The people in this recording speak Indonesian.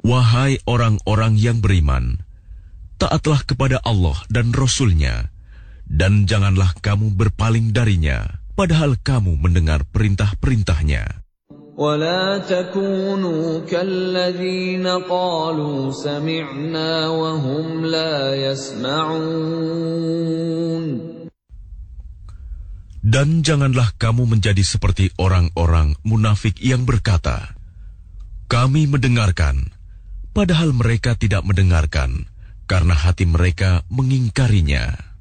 Wahai orang-orang yang beriman, taatlah kepada Allah dan Rasul-Nya, dan janganlah kamu berpaling darinya, padahal kamu mendengar perintah-perintahnya. ولا تكونوا كالذين قالوا سمعنا وهم لا يسمعون. Dan janganlah kamu menjadi seperti orang-orang munafik yang berkata, kami mendengarkan, padahal mereka tidak mendengarkan, karena hati mereka mengingkarinya.